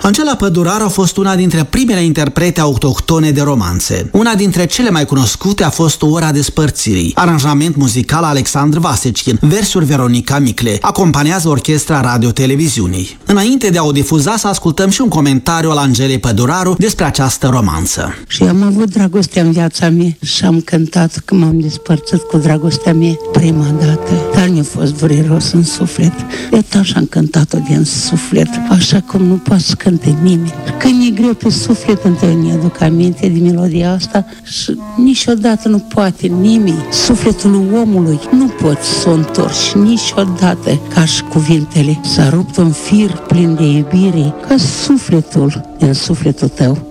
Angela Păduraru a fost una dintre primele interprete autohtone de romanțe. Una dintre cele mai cunoscute a fost Ora despărțirii, aranjament muzical Alexandru Vasechin, versuri Veronica Micle, acompaniază orchestra radio-televiziunii. Înainte de a o difuza, să ascultăm și un comentariu al Angelei Păduraru despre această romanță. Și am avut dragostea în viața mea și am cântat când m-am despărțit cu dragostea mea prima dată. Dar mi-a fost dureros în suflet. De așa am cântat-o din suflet, așa cum nu poate să cânte nimeni. Când e greu pe suflet, întâlni aduc aminte de melodia asta și niciodată nu poate nimeni. Sufletul omului nu poți să o întorci niciodată, ca și cuvintele. S-a rupt un fir plin de iubire, ca sufletul din sufletul tău.